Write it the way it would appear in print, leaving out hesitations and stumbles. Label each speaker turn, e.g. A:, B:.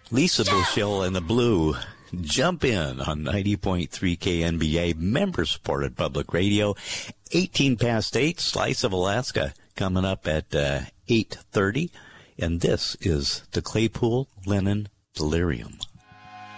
A: Lisa Bushell and the Blue. Jump in on 90.3 KNBA, member-supported public radio. 18 past 8, Slice of Alaska coming up at 8:30. And this is the Claypool Lennon Delirium.